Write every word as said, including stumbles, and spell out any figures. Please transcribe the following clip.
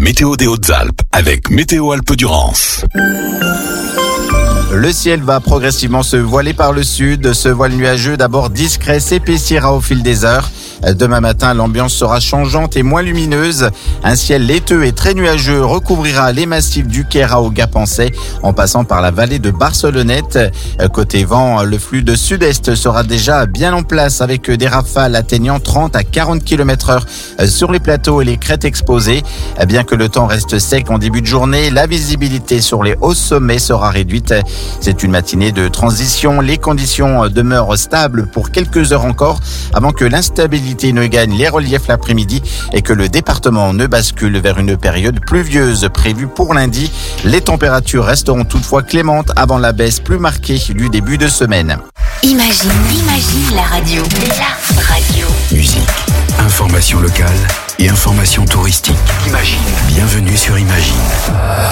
météo des Hautes-Alpes avec Météo Alpes-Durance. Le ciel va progressivement se voiler par le sud. Ce voile nuageux, d'abord discret, s'épaissira au fil des heures. Demain matin, l'ambiance sera changeante et moins lumineuse. Un ciel laiteux et très nuageux recouvrira les massifs du Caire au Gap-en-Sey, en passant par la vallée de Barcelonnette. Côté vent, le flux de sud-est sera déjà bien en place avec des rafales atteignant trente à quarante kilomètres heure sur les plateaux et les crêtes exposées. Bien que le temps reste sec en début de journée, la visibilité sur les hauts sommets sera réduite. C'est une matinée de transition. Les conditions demeurent stables pour quelques heures encore avant que l'instabilité ne gagne les reliefs l'après-midi et que le département ne bascule vers une période pluvieuse prévue pour lundi. Les températures resteront toutefois clémentes avant la baisse plus marquée du début de semaine. Imagine, imagine la radio. La radio. Musique, information locale et information touristique. Imagine. Bienvenue sur Imagine.